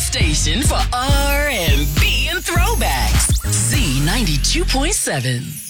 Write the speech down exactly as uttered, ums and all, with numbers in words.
station for R and B and throwbacks. Z ninety-two point seven.